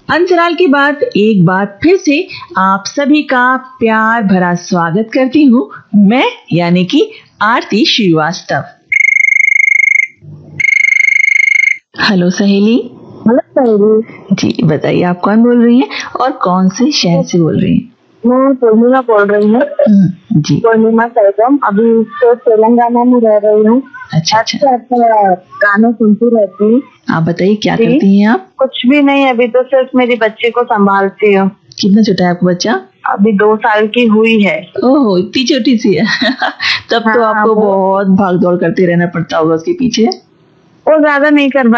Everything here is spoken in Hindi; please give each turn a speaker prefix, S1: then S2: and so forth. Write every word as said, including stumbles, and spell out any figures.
S1: अंतराल के बाद एक बार फिर से आप सभी का प्यार भरा स्वागत करती हूँ मैं, यानी कि आरती श्रीवास्तव। हेलो सहेली।
S2: हेलो सहेली
S1: जी बताइए, आप कौन बोल रही हैं और कौन से शहर से बोल रही हैं?
S2: मैं पूर्णिमा बोल रही हूँ।
S1: जी
S2: पूर्णिमा सैगम, अभी तो तेलंगाना में रह रही हूँ।
S1: अच्छा अच्छा,
S2: अच्छा गाना सुनती रहती हूँ।
S1: आप बताइए क्या
S2: जी?
S1: करती हैं आप?
S2: कुछ भी नहीं, अभी तो सिर्फ मेरी बच्चे को संभालती हूँ।
S1: कितना छोटा है आपका बच्चा?
S2: अभी दो साल की हुई है।
S1: ओह इतनी छोटी सी है। तब तो
S2: हाँ,
S1: आपको
S2: वो
S1: बहुत भाग दौड़ करते रहना पड़ता होगा उसके पीछे।
S2: वो ज्यादा नहीं कर